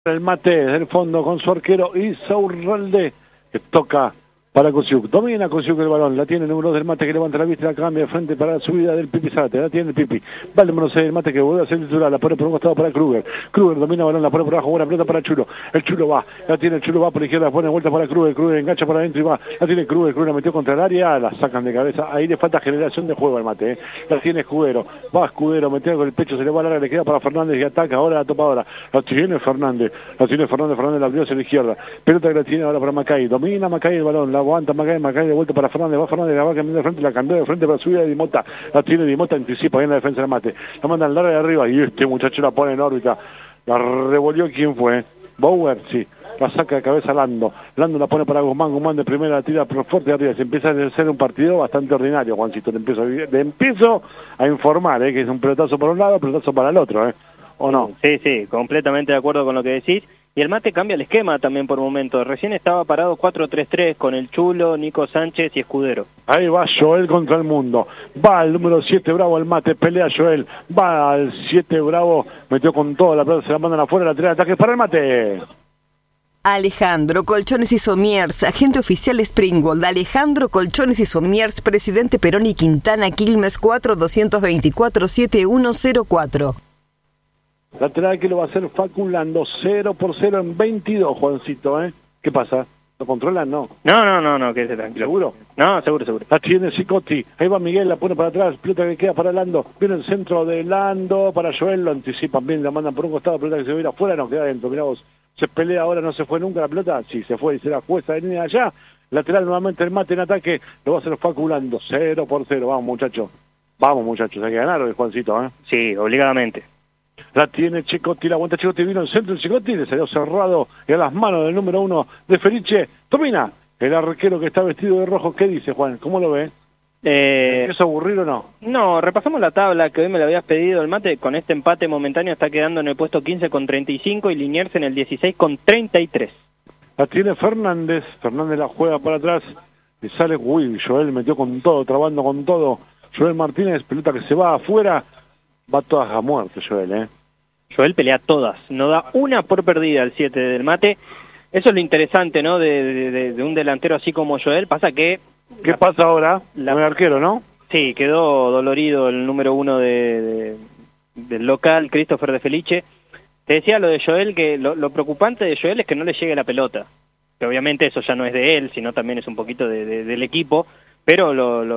El mate desde el fondo con su arquero Isaurralde, que toca para Kosiuk. Domina Kosiuk el balón, la tiene el número 2 del mate que levanta la vista y la cambia de frente para la subida del Pipi Zárate. La tiene el Pipi. Va el número 6 del mate que vuelve a ser titular, la pone por un costado para Kruger. Kruger domina el balón, la pone por abajo, buena pelota para Chulo. El Chulo va, la tiene el Chulo, va por la izquierda, pone vuelta para Kruger. Kruger engancha para adentro y va. La tiene Kruger, Kruger la metió contra el área, la sacan de cabeza. Ahí le falta generación de juego al mate. La tiene Escudero, va Escudero, metió con el pecho, se le va larga, le queda para Fernández y ataca. Ahora la topadora, la tiene Fernández, Fernández la abrió hacia la izquierda. Pelota que la tiene ahora para Macay. Domina Macay el balón, la aguanta Macay de vuelta para Fernández, va Fernández, la va cambiando de frente, la cambió de frente para subir a Dimota, la tiene Dimota, anticipa bien la defensa del mate, la mandan larga de arriba y este muchacho la pone en órbita, la revolvió. ¿Quién fue? Bauer, sí, la saca de cabeza Lando la pone para Guzmán de primera, la tira pero fuerte de arriba, se empieza a hacer un partido bastante ordinario, Juancito, le empiezo a informar, que es un pelotazo para un lado, pelotazo para el otro, ¿o no? Sí, completamente de acuerdo con lo que decís. Y el mate cambia el esquema también por momentos. Recién estaba parado 4-3-3 con el Chulo, Nico Sánchez y Escudero. Ahí va Joel contra el mundo. Va el número 7 Bravo el mate, pelea Joel. Va al 7 Bravo, metió con todo, la pelota se la mandan afuera, la tira de ataque para el mate. Alejandro Colchones y Somiers, agente oficial Springgold. Alejandro Colchones y Somiers, presidente Perón y Quintana, Quilmes 4-224-7104. Lateral que lo va a hacer Faculando, 0-0 en 22, Juancito, ¿Qué pasa? ¿Lo controlan? No, quédese tranquilo. ¿Seguro? No, seguro. La tiene Cicotti, ahí va Miguel, la pone para atrás, pelota que queda para Lando, viene el centro de Lando, para Joel, lo anticipan bien, la mandan por un costado, pelota que se va a ir afuera, no queda adentro, mirá vos, se pelea ahora, no se fue nunca la pelota, sí, se fue y será jueza de línea allá, lateral nuevamente el mate en ataque, lo va a hacer Faculando, 0-0, vamos muchachos, hay que ganar hoy, Juancito, Sí, obligadamente. La tiene Chicotti, la aguanta Chicotti, vino el centro el Chicotti, le salió cerrado y a las manos del número 1 de Felice. Domina el arquero que está vestido de rojo. ¿Qué dice, Juan? ¿Cómo lo ve? ¿Es aburrido o no? No, repasamos la tabla que hoy me la habías pedido. El mate con este empate momentáneo está quedando en el puesto 15 con 35 y Liniers en el 16 con 33. La tiene Fernández la juega para atrás y sale, Joel metió con todo, trabando con todo. Joel Martínez, pelota que se va afuera. Va todas a muerte Joel, Joel pelea todas, no da una por perdida el 7 del mate. Eso es lo interesante, ¿no? De un delantero así como Joel. Pasa que... ¿Qué pasa ahora? Con el arquero, ¿no? Sí, quedó dolorido el número 1 del local, Christopher de Felice. Te decía lo de Joel, que lo preocupante de Joel es que no le llegue la pelota. Que obviamente eso ya no es de él, sino también es un poquito del equipo. Pero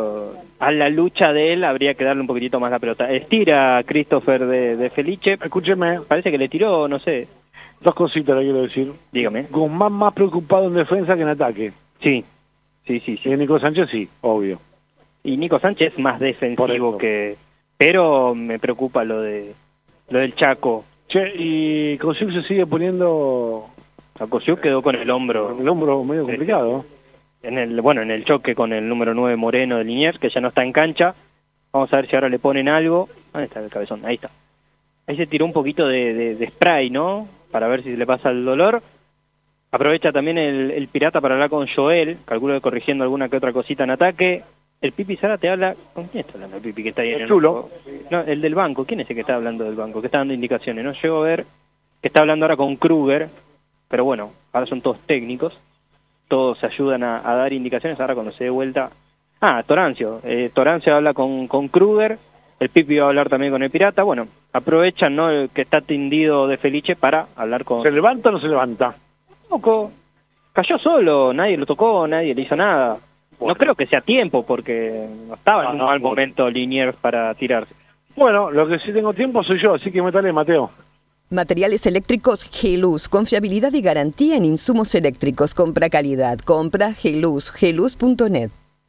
a la lucha de él habría que darle un poquitito más la pelota. Estira Christopher de Felice. Escúcheme. Parece que le tiró, no sé. Dos cositas le quiero decir. Dígame. Guzmán más preocupado en defensa que en ataque. Sí. Y Nico Sánchez sí, obvio. Y Nico Sánchez más defensivo que... Pero me preocupa lo del Chaco. Che, y Kosiuk se sigue poniendo... A Kosiuk quedó con el hombro. El hombro medio complicado. En el choque con el número 9 Moreno de Liniers, que ya no está en cancha. Vamos a ver si ahora le ponen algo. ¿Dónde está el cabezón? Ahí está. Ahí se tiró un poquito de spray, ¿no? Para ver si le pasa el dolor. Aprovecha también el Pirata para hablar con Joel. Calculo que corrigiendo alguna que otra cosita en ataque. El Pipi Zárate habla... ¿Con quién está hablando el Pipi que está ahí en el Chulo? No, el del banco. ¿Quién es el que está hablando del banco? Que está dando indicaciones. No llego a ver que está hablando ahora con Kruger. Pero bueno, ahora son todos técnicos. Todos se ayudan a dar indicaciones. Ahora cuando se dé vuelta... Torancio. Torancio habla con Kruger. El Pipi va a hablar también con el Pirata. Bueno, aprovechan, ¿no? El que está tendido de Felice para hablar con... ¿Se levanta o no se levanta? Poco. Cayó solo. Nadie lo tocó, nadie le hizo nada. Bueno. No creo que sea tiempo porque no estaba en un mal momento Liniers para tirarse. Bueno, lo que sí tengo tiempo soy yo, así que métale, Mateo. Materiales eléctricos Geluz, confiabilidad y garantía en insumos eléctricos. Compra calidad, compra Geluz, geluz.net.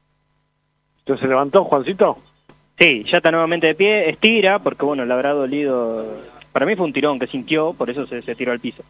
¿Usted se levantó, Juancito? Sí, ya está nuevamente de pie, estira, porque bueno, le habrá dolido... Para mí fue un tirón que sintió, por eso se tiró al piso.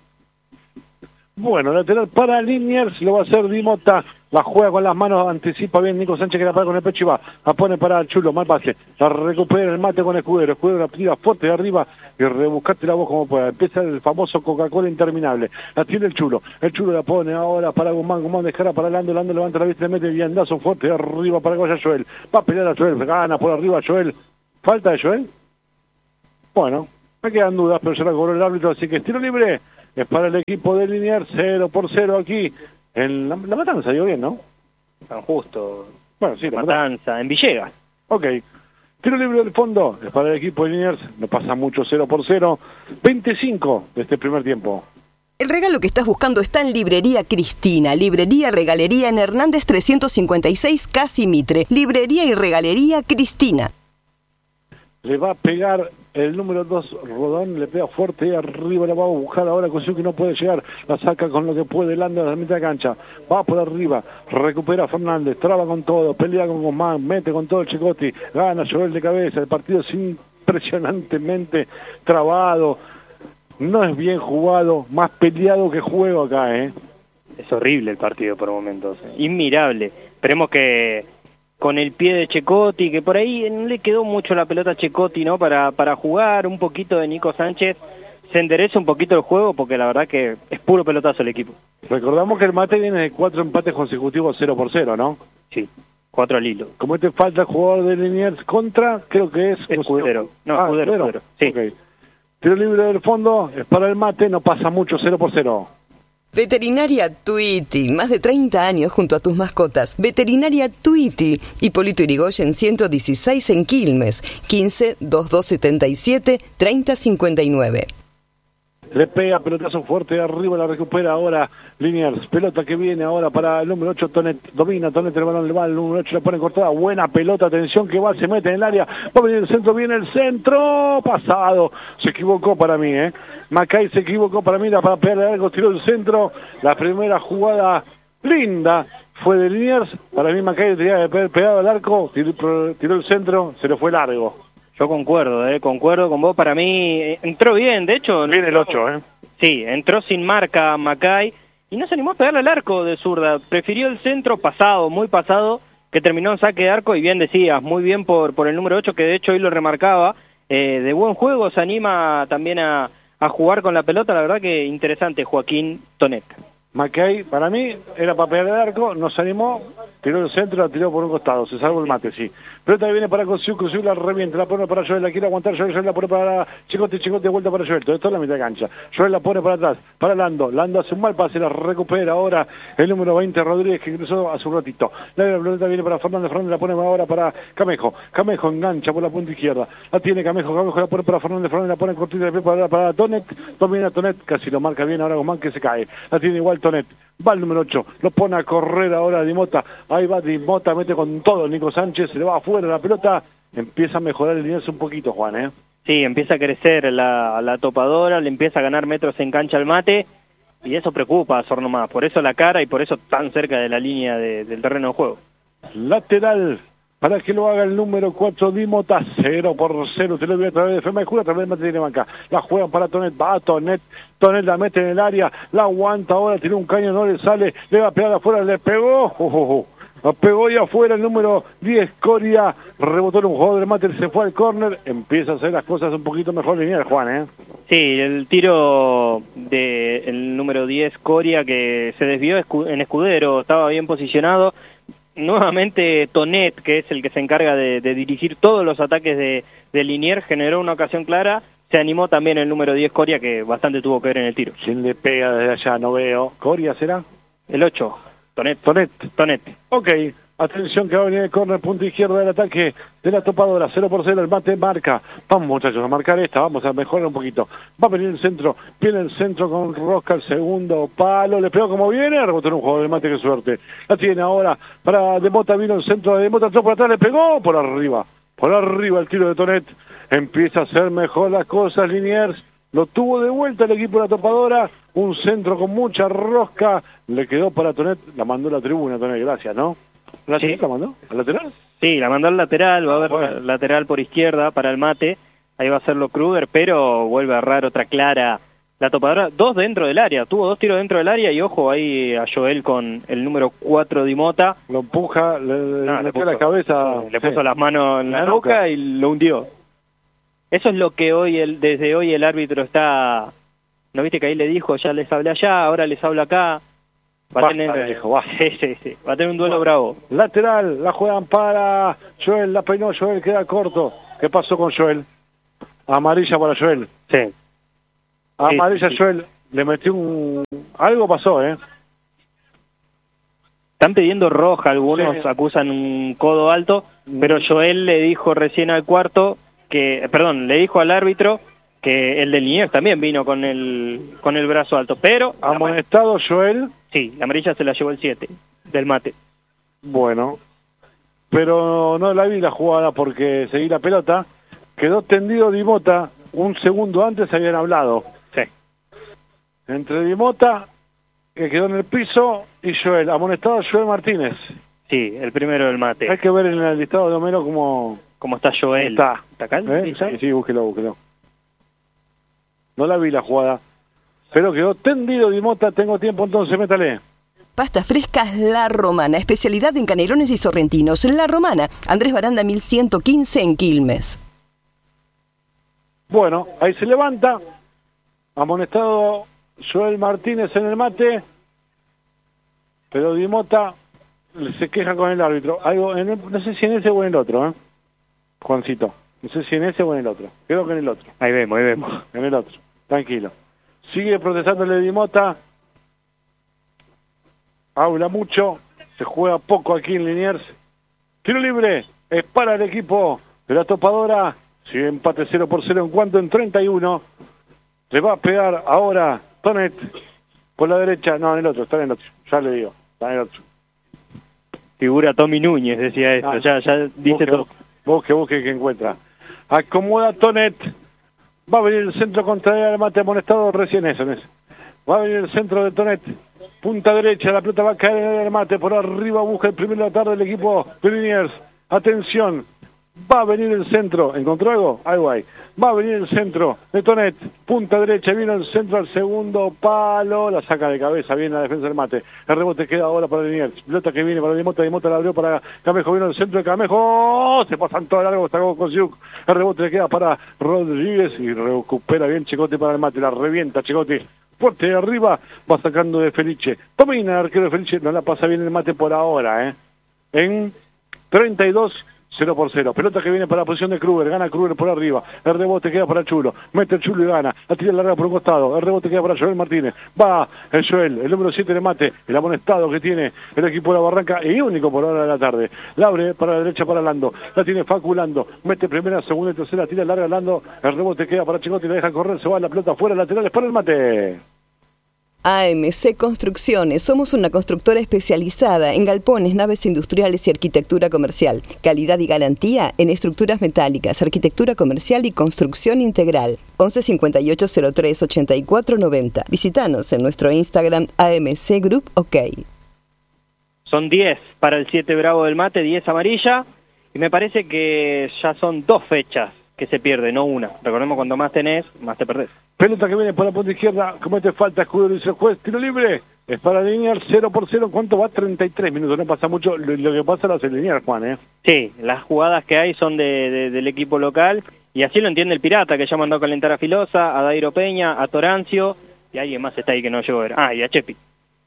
Bueno, lateral para Liniers, lo va a hacer Dimota, la juega con las manos, anticipa bien Nico Sánchez que la para con el pecho y va, la pone para Chulo, mal pase, la recupera el mate con Escudero la tira fuerte de arriba y rebuscate la voz como pueda, empieza el famoso Coca-Cola interminable, la tiene el Chulo la pone ahora para Guzmán descarga para Lando levanta la vista, le mete viandazo fuerte de arriba para que vaya Joel, va a pelear a Joel, gana por arriba Joel, falta de Joel, bueno, me quedan dudas, pero ya la cobró el árbitro, así que estilo libre es para el equipo de Liniers, 0-0 aquí. En la Matanza, dio bien, ¿no? San Justo, Bueno, sí, la Matanza, en Villegas. Ok. Tiro libre del fondo, es para el equipo de Liniers, no pasa mucho, 0-0. 25 de este primer tiempo. El regalo que estás buscando está en Librería Cristina, librería regalería en Hernández 356, Casi Mitre. Librería y regalería Cristina. Le va a pegar el número 2, Rodón, le pega fuerte arriba, la va a buscar ahora, consigo que no puede llegar, la saca con lo que puede, Landa a la mitad de cancha, va por arriba, recupera a Fernández, traba con todo, pelea con Guzmán, mete con todo el Chicotti, gana Joel de cabeza, el partido es impresionantemente trabado, no es bien jugado, más peleado que juego acá, Es horrible el partido por momentos, inmirable. Esperemos que con el pie de Checotti, que por ahí no le quedó mucho la pelota a Checotti, ¿no? Para jugar un poquito de Nico Sánchez, se enderece un poquito el juego, porque la verdad que es puro pelotazo el equipo. Recordamos que el Mate viene de 4 empates consecutivos 0-0, ¿no? Sí, 4 al hilo. Como te falta el jugador de Liniers contra, creo que es... Escudero. No, Escudero. Sí. Okay. Tiro libre del fondo, es para el Mate, no pasa mucho, 0-0. Veterinaria Tuiti, más de 30 años junto a tus mascotas. Veterinaria Tuiti, Hipólito Yrigoyen 116 en Quilmes, 15-2277-3059. Le pega pelotazo fuerte arriba, la recupera ahora Liniers. Pelota que viene ahora para el número 8, Tonet. Domina, Tonet el balón, le va el número 8, la pone cortada. Buena pelota, atención que va, se mete en el área. Va a venir el centro, viene el centro. Pasado. Se equivocó para mí, Macay se equivocó para mí, para pegarle algo, tiró el centro. La primera jugada linda fue de Liniers. Para mí Macay tenía que haber pegado al arco, tiró el centro, se le fue largo. Yo concuerdo con vos. Para mí entró bien, de hecho. Viene el 8, Sí, entró sin marca Macay y no se animó a pegarle al arco de zurda. Prefirió el centro pasado, muy pasado, que terminó en saque de arco. Y bien decías, muy bien por el número 8, que de hecho hoy lo remarcaba. De buen juego, se anima también a jugar con la pelota. La verdad que interesante, Joaquín Tonet. Macay, para mí, era para pegar el arco, no se animó, tiró el centro, la tiró por un costado, se salvó el Mate, sí. Pelota que viene para Cosiu, la revienta, la pone para Joel, la quiere aguantar Joel, la pone para Chicote, de vuelta para Joel, todo esto en la mitad de cancha. Joel la pone para atrás, para Lando hace un mal pase, la recupera ahora el número 20, Rodríguez, que ingresó hace un ratito. La pelota viene para Fernández, la pone ahora para Camejo engancha por la punta izquierda, la tiene Camejo la pone para Fernández, la pone cortita de pie para Tonet, domina Tonet, casi lo marca bien ahora Guzmán que se cae, la tiene igual Tonet, va el número 8, lo pone a correr ahora Di Mota, ahí va Di Mota, mete con todo Nico Sánchez, se le va afuera la pelota, empieza a mejorar el Liniers un poquito, Juan, Sí, empieza a crecer la topadora, le empieza a ganar metros en cancha al Mate, y eso preocupa a Sorno más, por eso la cara y por eso tan cerca de la línea del terreno de juego. Lateral, para que lo haga el número 4, Di Mota, 0-0, te lo voy a traer de Fema y Jura, también Mate tiene banca, la juegan para Tonet, va Tonet la mete en el área, la aguanta ahora, tiene un caño, no le sale, le va a pegar afuera, le pegó, la pegó y afuera el número 10, Coria, rebotó en un jugador del Mate, se fue al córner, empieza a hacer las cosas un poquito mejor lineal, Juan, Sí, el tiro del número 10, Coria, que se desvió en Escudero, estaba bien posicionado. Nuevamente Tonet, que es el que se encarga de dirigir todos los ataques de Liniers, generó una ocasión clara. Se animó también el número 10, Coria, que bastante tuvo que ver en el tiro. ¿Quién le pega desde allá? No veo. ¿Coria será? El 8, Tonet. Ok, atención que va a venir el córner, punta izquierda del ataque de la topadora, 0-0, el Mate marca. Vamos muchachos a marcar esta, vamos a mejorar un poquito. Va a venir el centro, viene el centro con Rosca, el segundo palo, le pegó como viene, rebotó en un jugador del Mate, qué suerte. La tiene ahora para De Mota, vino el centro de De Mota, entró por atrás, le pegó por arriba el tiro de Tonet. Empieza a hacer mejor las cosas Liniers, lo tuvo de vuelta el equipo de la topadora, un centro con mucha rosca, le quedó para Tonet, la mandó a la tribuna Tonet, gracias, ¿no? Sí. ¿La mandó? ¿Al lateral? Sí, la mandó al lateral, va a haber lateral por izquierda para el Mate, ahí va a hacerlo Kruger, pero vuelve a errar otra clara. La topadora, 2 dentro del área, tuvo 2 tiros dentro del área y ojo ahí a Joel con el número 4 Di Mota. Lo empuja, le puso la cabeza. Le puso las manos en la nuca y lo hundió. Eso es lo que desde hoy el árbitro está... ¿No viste que ahí le dijo, ya les hablé allá, ahora les hablo acá? Va a tener un duelo bravo. Lateral, la juegan para Joel, la peinó Joel, queda corto. ¿Qué pasó con Joel? Amarilla para Joel. Sí. Amarilla Joel. le metió algo pasó, Están pidiendo roja, algunos Sí. acusan un codo alto, pero Joel le dijo recién al cuarto le dijo al árbitro que el de Liniers también vino con el brazo alto, pero Amonestado Joel. sí, la amarilla se la llevó el 7 del Mate. Bueno, pero no la vi la jugada porque seguí la pelota. Quedó tendido Di Mota, un segundo antes habían hablado. Sí. Entre Di Mota, que quedó en el piso, y Joel, amonestado Joel Martínez. Sí, el primero del Mate. Hay que ver en el listado de Homero ¿Cómo está Joel? está. ¿Está acá? Sí, búsquelo. No la vi la jugada, pero quedó tendido Di Mota. Tengo tiempo, entonces métale. Pastas frescas La Romana, especialidad en canelones y sorrentinos. La Romana, Andrés Baranda 1115 en Quilmes. Bueno, ahí se levanta. Amonestado Joel Martínez en el Mate. Pero Di Mota se queja con el árbitro. No sé si en ese o en el otro, Juancito. No sé si en ese o en el otro. Creo que en el otro. Ahí vemos. En el otro. Tranquilo. Sigue protestándole Di Mota. Habla mucho. Se juega poco aquí en Liniers. Tiro libre. Es para el equipo de la Topadora. Sigue empate 0-0 en cuanto en 31. Le va a pegar ahora Tonet por la derecha. No, en el otro. Está en el otro. Ya le digo. Está en el otro. Figura Tommy Núñez, decía esto. Ya dice todo. Busque que encuentra. Acomoda Tonet. Va a venir el centro contra el Mate amonestado recién eso. Va a venir el centro de Tonet. Punta derecha, la pelota va a caer en el Mate. Por arriba busca el primer de la tarde del equipo de Liniers. Atención. Va a venir el centro. ¿Encontró algo? Algo hay. Va a venir el centro de Tonet. Punta derecha. Viene el centro al segundo palo. La saca de cabeza. Viene la defensa del Mate. El rebote queda ahora para Liniers. Pelota que viene para Di Mota. Di Mota la abrió para Camejo. Vino el centro de Camejo. Se pasan todo largo. Está con Kosiuk. El rebote le queda para Rodríguez. Y recupera bien Chicote para el Mate. La revienta Chicote. Fuerte de arriba. Va sacando de Felice. Domina el arquero de Felice. No la pasa bien el Mate por ahora. En 32. 0-0. Pelota que viene para la posición de Kruger. Gana Kruger por arriba. El rebote queda para Chulo. Mete el Chulo y gana. La tira larga por un costado. El rebote queda para Joel Martínez. Va el Joel, el número 7 de Mate. El amonestado que tiene el equipo de la Barranca. Y único por hora de la tarde. La abre para la derecha para Lando. La tiene Facu Lando. Mete primera, segunda y tercera. Tira larga Lando. El rebote queda para Chicote y la deja correr. Se va la pelota afuera. Laterales para el Mate. AMC Construcciones. Somos una constructora especializada en galpones, naves industriales y arquitectura comercial. Calidad y garantía en estructuras metálicas, arquitectura comercial y construcción integral. 11 58 03 84 90. Visítanos en nuestro Instagram AMC Group OK. Son 10 para el 7 Bravo del Mate, 10 amarilla. Y me parece que ya son 2 fechas que se pierde, no una. Recordemos, cuando más tenés, más te perdés. Pelota que viene para la punta izquierda, comete falta, escudo, dice el juez, tiro libre, es para Liniers, 0-0, ¿cuánto va? 33 minutos, no pasa mucho, lo que pasa lo hace Liniers, Juan, Sí, las jugadas que hay son del equipo local, y así lo entiende el Pirata, que ya mandó a calentar a Filosa, a Dairo Peña, a Torancio, y alguien más está ahí que no llegó a ver. Ah, y a Chepi.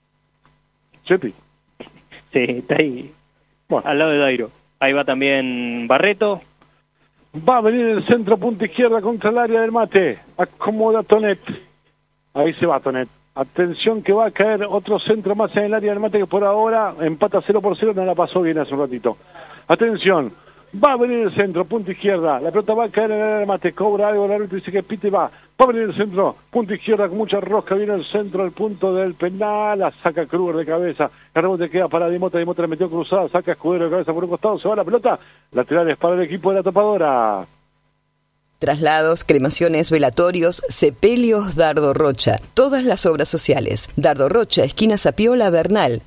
Chepi. Sí, está ahí, Bueno. al lado de Dairo. Ahí va también Barreto. Va a venir el centro, punta izquierda contra el área del Mate. Acomoda Tonet. Ahí se va Tonet. Atención que va a caer otro centro más en el área del Mate que por ahora empata 0-0. No la pasó bien hace un ratito. Atención. Va a venir el centro, punta izquierda. La pelota va a caer en el área del Mate. Cobra algo el árbitro y dice que pite va. Va a venir el centro, punta izquierda con mucha rosca. Viene el centro, el punto del penal. La saca Kruger de cabeza. El rebote queda para Di Mota. Di Mota le metió cruzada. Saca Escudero de cabeza por un costado. Se va la pelota. Laterales para el equipo de la Topadora. Traslados, cremaciones, velatorios, sepelios, Dardo Rocha. Todas las obras sociales. Dardo Rocha, esquina Zapiola Bernal,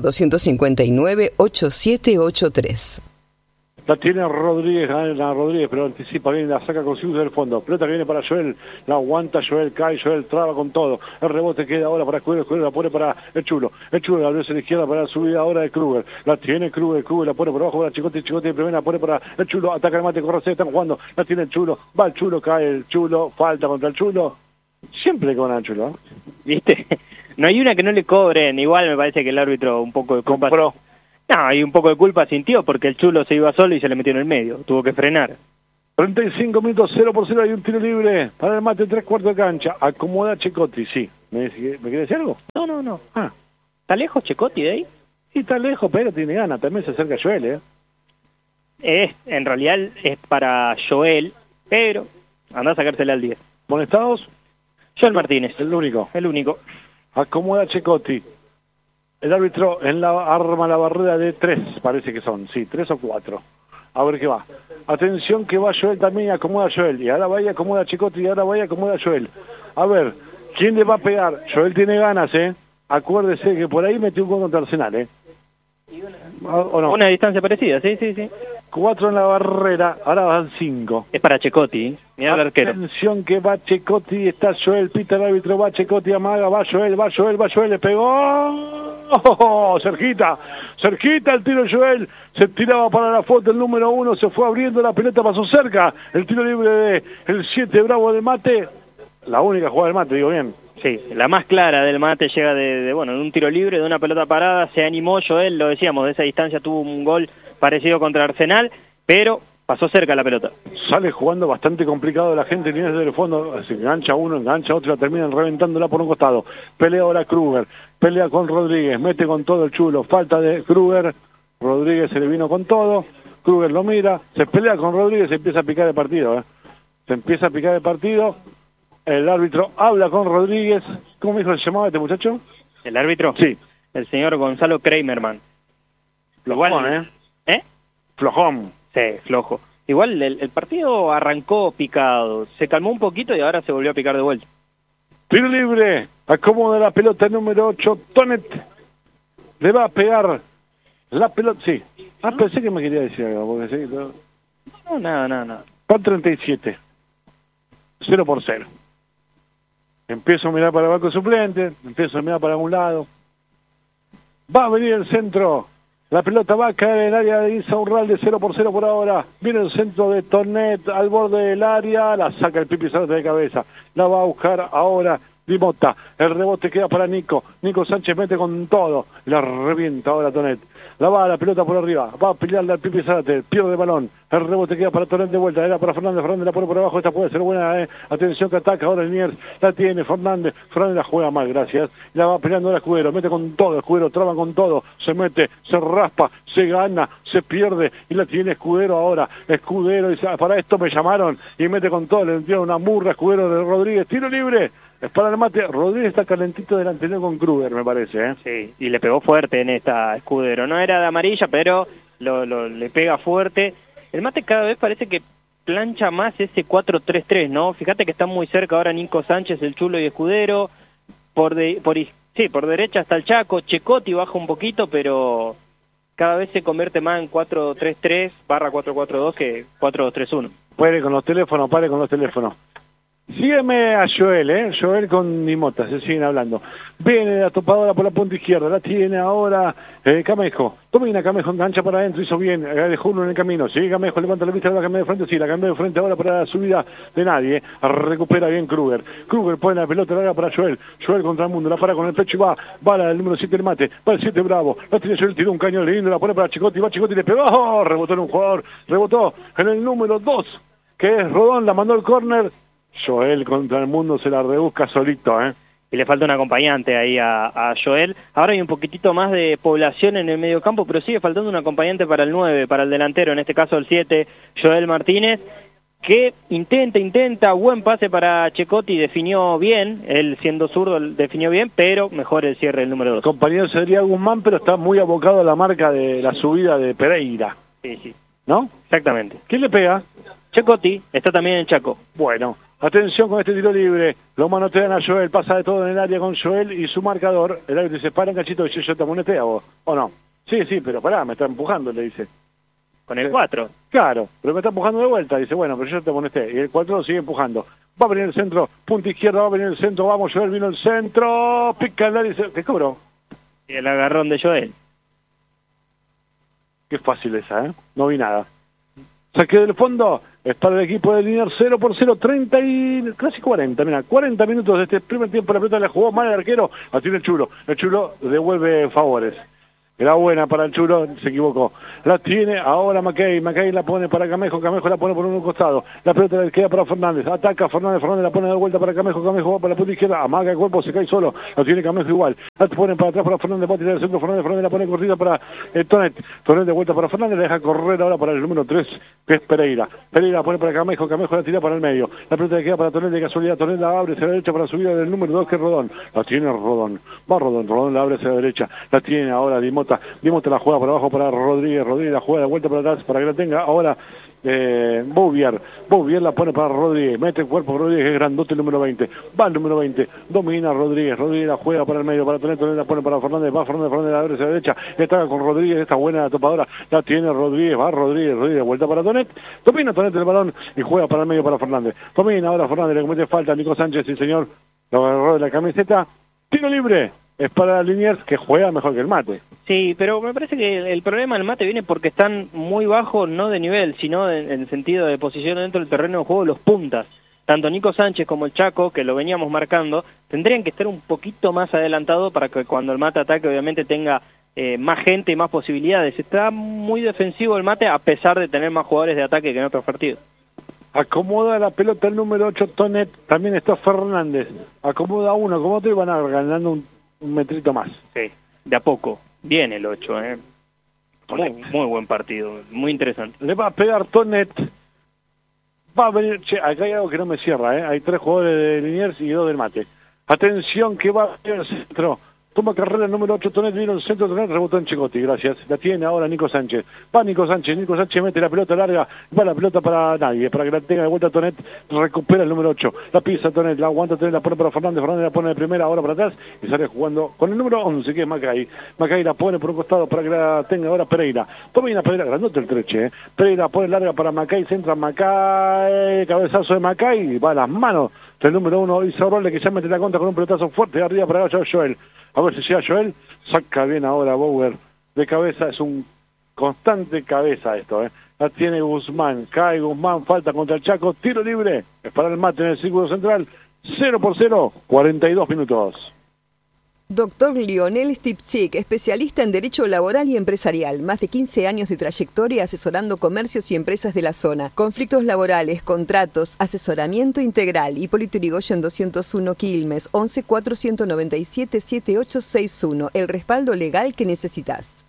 4259-8783. La tiene Rodríguez, pero anticipa bien, la saca consigo del fondo. Pelota que viene para Joel, la aguanta Joel, cae, Joel traba con todo. El rebote queda ahora para Escudero, Escudero la pone para el Chulo. El Chulo la abrió hacia la izquierda para la subida ahora de Kruger. La tiene Kruger la pone por abajo para Chicote, Chicote de primera, la pone para el Chulo. Ataca el Mate, corre, están jugando. La tiene el Chulo, va el Chulo, cae el Chulo, falta contra el Chulo. Siempre con el Chulo, ¿Viste? No hay una que no le cobren. Igual me parece que el árbitro un poco de culpa. Compró. No, hay un poco de culpa sintió porque el Chulo se iba solo y se le metió en el medio. Tuvo que frenar. 35 minutos, 0-0, hay un tiro libre para el Mate, 3/4 de cancha. Acomoda Chicote, sí. ¿Me quiere decir algo? No. Ah, ¿Está lejos Checotti de ahí? y está lejos, pero tiene ganas. También se acerca Joel, En realidad es para Joel, pero anda a sacársela al 10. ¿Monestados? Joel Martínez. El único. El único. Acomoda Checotti. El árbitro arma la barrera de 3, parece que son. Sí, 3 o 4. A ver qué va. Atención que va Joel también y acomoda a Joel. Y ahora va y acomoda a Checotti y ahora va y acomoda a Joel. A ver, ¿quién le va a pegar? Joel tiene ganas, Acuérdese que por ahí metió un gol contra Arsenal, ¿O no? Una distancia parecida, sí. 4 en la barrera, ahora van 5. Es para Checotti, mirá el arquero. Atención que va Checotti, está Joel, pita el árbitro, va Checotti, amaga, va Joel, le pegó. ¡Oh! Cerquita el tiro Joel, se tiraba para la foto el número 1, se fue abriendo, la pelota pasó cerca, el tiro libre de el 7 Bravo del Mate, la única jugada del Mate, digo bien. Sí, la más clara del Mate llega de un tiro libre, de una pelota parada, se animó Joel, lo decíamos, de esa distancia tuvo un gol parecido contra Arsenal, pero pasó cerca la pelota. Sale jugando bastante complicado la gente, viene desde el fondo, se engancha uno, engancha otro, la terminan reventándola por un costado. Pelea ahora Kruger, pelea con Rodríguez, mete con todo el chulo, falta de Kruger, Rodríguez se le vino con todo, Kruger lo mira, se pelea con Rodríguez, se empieza a picar el partido, Se empieza a picar el partido, el árbitro habla con Rodríguez. ¿Cómo me dijo se llamaba este muchacho? ¿El árbitro? Sí. El señor Gonzalo Kramerman. Flojón, Flojón. Sí, flojo. Igual el partido arrancó picado, se calmó un poquito y ahora se volvió a picar de vuelta. Tiro libre, acomoda la pelota número 8, Tonet. Le va a pegar la pelota, sí. Pensé que me quería decir algo, porque sí. No, nada. Van 37. 0-0. Empiezo a mirar para el banco suplente, empiezo a mirar para algún lado. Va a venir el centro. La pelota va a caer en el área de Insaurralde, 0-0 por ahora. Viene el centro de Tornet al borde del área. La saca el Pipi Zárate de cabeza. La va a buscar ahora Di Motta. El rebote queda para Nico. Nico Sánchez mete con todo. La revienta ahora Tornet. La va a la pelota por arriba. Va a pelearle al Pipi Zárate. Pierde el balón. El rebote queda para Tornet de vuelta. Era para Fernández. Fernández la pone por abajo. Esta puede ser buena. Atención que ataca ahora Liniers. La tiene Fernández. Fernández la juega mal, gracias. La va peleando ahora Escudero. Mete con todo. Escudero traba con todo. Se mete, se raspa, se gana, se pierde. Y la tiene Escudero ahora. Escudero dice, para esto me llamaron. Y mete con todo. Le dio una murra Escudero de Rodríguez. Tiro libre. Es para el Mate. Rodríguez está calentito delante con Kruger, me parece. Sí, y le pegó fuerte en esta Escudero. No era de amarilla, pero le pega fuerte. El Mate cada vez parece que plancha más ese 4-3-3, ¿no? Fíjate que están muy cerca ahora Nico Sánchez, el Chulo y Escudero. Por derecha está el Chaco. Checotti baja un poquito, pero cada vez se convierte más en 4-3-3/4-4-2 que 4-2-3-1. Pare con los teléfonos. Sígueme a Joel, Joel con Nimota, se siguen hablando. Viene la topadora por la punta izquierda, la tiene ahora Camejo. Domina Camejo, engancha para adentro, hizo bien, dejó uno en el camino. Sigue Camejo, levanta la vista, la cambió de frente, sí, la cambió de frente ahora para la subida de nadie. Recupera bien Kruger. Kruger pone la pelota larga para Joel. Joel contra el mundo, la para con el pecho y va el número 7 el Mate, va el 7 Bravo. La tiene Joel, tiró un cañón lindo, la pone para Chicotti, va Chicotti, le pegó, rebotó en un jugador, rebotó en el número 2, que es Rodón, la mandó el córner. Joel contra el mundo se la rebusca solito, Y le falta un acompañante ahí a Joel. Ahora hay un poquitito más de población en el mediocampo, pero sigue faltando un acompañante para el 9, para el delantero, en este caso el 7, Joel Martínez, que intenta, buen pase para Checotti, definió bien, él siendo zurdo definió bien, pero mejor el cierre del número 2. El compañero sería Guzmán, pero está muy abocado a la marca de la subida de Pereira. Sí. ¿No? Exactamente. ¿Quién le pega? Checotti, está también en Chaco. Bueno, atención con este tiro libre, lo manotean a Joel, pasa de todo en el área con Joel y su marcador, el árbitro dice, para un cachito, yo te amonesté a vos, ¿o no? Sí, pero pará, me está empujando, le dice. Con el 4. Claro, pero me está empujando de vuelta, dice, bueno, pero yo te amonesté, y el 4 lo sigue empujando. Va a venir el centro, punta izquierda, va a venir el centro, vamos Joel, vino el centro, pica el área y dice, ¿qué cobró? Y el agarrón de Joel. Qué fácil esa, no vi nada. Saque del fondo, es para el equipo de Liniers 0-0, 30 y casi 40, mira, 40 minutos de este primer tiempo, la pelota la jugó mal el arquero, la tiene el Chulo devuelve favores. Era buena para el Chulo, se equivocó. La tiene ahora Mackay la pone para Camejo la pone por un costado. La pelota le queda para Fernández. Ataca Fernández la pone de vuelta para Camejo va para la punta izquierda. Amaga el cuerpo, se cae solo. La tiene Camejo igual. La pone para atrás para Fernández, va a tirar el centro. Fernández la pone cortita para Tonet. Tonet de vuelta para Fernández, la deja correr ahora para el número 3, que es Pereira. Pereira la pone para Camejo la tira para el medio. La pelota le queda para Tonet de casualidad. Tonet la abre hacia la derecha para subida del número 2, que es Rodón. La tiene Rodón. Va Rodón la abre hacia la derecha. La tiene ahora Dimota la juega para abajo para Rodríguez la juega de vuelta para atrás para que la tenga ahora Bouvier la pone para Rodríguez, mete el cuerpo Rodríguez, es grandote el número 20, va el número 20, domina Rodríguez la juega para el medio, para Tonet la pone para Fernández, va Fernández la abre hacia la derecha, está con Rodríguez, esta buena topadora, la tiene Rodríguez, va Rodríguez, vuelta para Tonet, domina Tonet el balón y juega para el medio para Fernández, domina ahora Fernández, le comete falta a Nico Sánchez, sí señor, lo agarró de la camiseta, tiro libre. Es para Liniers, que juega mejor que el Mate. Sí, pero me parece que el problema del Mate viene porque están muy bajos, no de nivel, sino en el sentido de posición dentro del terreno de juego, los puntas. Tanto Nico Sánchez como el Chaco, que lo veníamos marcando, tendrían que estar un poquito más adelantados para que cuando el Mate ataque obviamente tenga más gente y más posibilidades. Está muy defensivo el Mate a pesar de tener más jugadores de ataque que en otros partidos. Acomoda la pelota el número 8, Tonet, también está Fernández. Acomoda uno, como otro y van a ganando un metrito más. Sí, de a poco. Bien el 8, muy buen partido, muy interesante. Le va a pegar Tonet. Va a venir, acá hay algo que no me cierra, Hay 3 jugadores de Liniers y 2 del Mate. Atención que va en el centro. Toma carrera el número 8, Tonet, vino el centro, Tonet, rebotó en Chicotti, gracias. La tiene ahora Nico Sánchez. Va Nico Sánchez mete la pelota larga, va la pelota para nadie, para que la tenga de vuelta Tonet, recupera el número 8. La pisa Tonet, la aguanta Tonet, la pone para Fernández la pone de primera, ahora para atrás, y sale jugando con el número 11, que es Mackay. Mackay la pone por un costado para que la tenga ahora Pereira. Toma Pereira, grandote el treche, Pereira pone larga para Mackay, centra Mackay, cabezazo de Mackay, va a las manos del número 1, Isaurralde, que ya mete la contra con un pelotazo fuerte de arriba para Joel. A ver si llega Joel, saca bien ahora Bauer de cabeza, es un constante cabeza esto, La tiene Guzmán, cae Guzmán, falta contra el Chaco, tiro libre, es para el Mate en el círculo central, 0-0, 42 minutos. Doctor Lionel Stipczyk, especialista en Derecho Laboral y Empresarial. Más de 15 años de trayectoria asesorando comercios y empresas de la zona. Conflictos laborales, contratos, asesoramiento integral. Hipólito Yrigoyen 201 Quilmes, 11 497 7861. El respaldo legal que necesitas.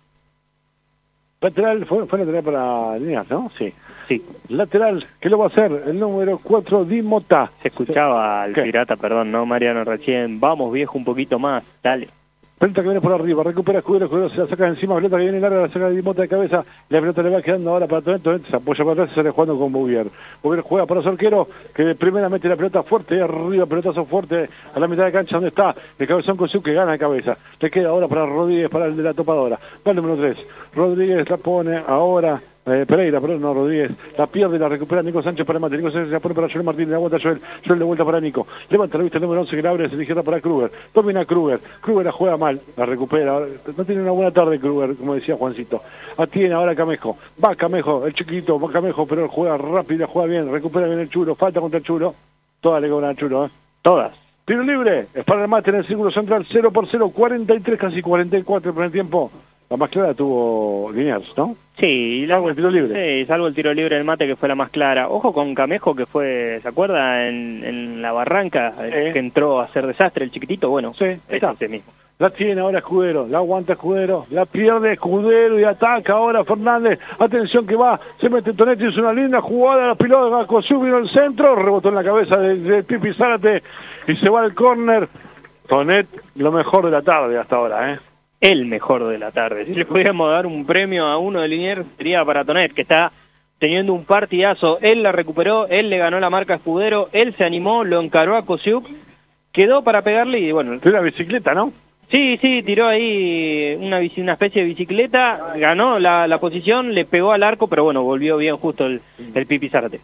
Lateral, fue lateral para Líneas, ¿no? Sí. Lateral, ¿qué lo va a hacer? El número 4, Dimota. Se escuchaba al pirata, perdón, ¿no, Mariano? Recién, vamos viejo, un poquito más, dale. Pelota que viene por arriba, recupera Escudero se la saca encima, pelota que viene larga, la saca de Dimota de cabeza, la pelota le va quedando ahora para Tonet, se apoya para atrás y sale jugando con Bouvier. Bouvier juega para su arquero, que de primera mete la pelota fuerte, arriba, pelotazo fuerte, a la mitad de cancha donde está, el cabezón con que gana de cabeza. Le queda ahora para Rodríguez, para el de la topadora. Va el número 3, Rodríguez la pone ahora... Pereira, perdón, no, Rodríguez, la pierde y la recupera Nico Sánchez para el Mate. Nico Sánchez la pone para Joel Martínez, la vuelta Joel de vuelta para Nico, levanta la vista el número 11 que la abre hacia la izquierda para Kruger, domina Kruger la juega mal, la recupera, no tiene una buena tarde Kruger, como decía Juancito. Atiene ahora Camejo, va Camejo, el chiquito, va Camejo, pero juega rápido, juega bien, recupera bien el Chulo, falta contra el Chulo, todas le cobran al Chulo, todas. Tiro libre, es para el Mate en el círculo central, 0-0, 43, casi 44 el primer tiempo. La más clara tuvo Liniers, ¿no? Sí, salvo el tiro libre. Sí, salvo el tiro libre del Mate, que fue la más clara. Ojo con Camejo, que fue, ¿se acuerda? En la barranca, que entró a hacer desastre el chiquitito. Bueno, sí, está. Ese mismo. La tiene ahora Escudero, la aguanta Escudero, la pierde Escudero y ataca ahora Fernández. Atención que va, se mete Tonet, hizo una linda jugada, la pilota Cosú, vino al centro, rebotó en la cabeza de Pipi Zárate y se va al córner. Tonet, lo mejor de la tarde hasta ahora, El mejor de la tarde. Si le pudiéramos dar un premio a uno de Liniers, sería para Tonet, que está teniendo un partidazo. Él la recuperó, él le ganó la marca a Escudero, él se animó, lo encaró a Kosiuk, quedó para pegarle y bueno... Tiene una bicicleta, ¿no? Sí, tiró ahí una especie de bicicleta, ganó la posición, le pegó al arco, pero bueno, volvió bien justo el Pipi Zárate.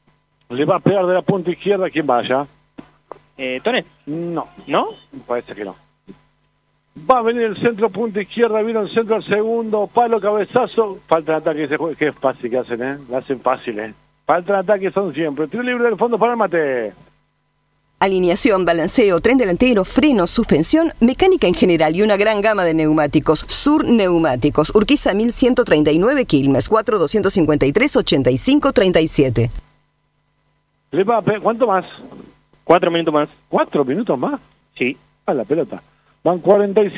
Le va a pegar de la punta izquierda, ¿quién vaya? ¿Tonet? No. ¿No? Parece que no. Va a venir el centro, punta izquierda, vino el centro al segundo, palo, cabezazo, falta de ataque, que es fácil que hacen, la hacen fácil, falta de ataque son siempre, tiro libre del fondo para el Mate. Alineación, balanceo, tren delantero, frenos, suspensión, mecánica en general y una gran gama de neumáticos. Sur Neumáticos, Urquiza 1139 Quilmes, 4253-8537. ¿Cuánto más? 4 minutos más. ¿4 minutos más? Sí. A la pelota. Van 45.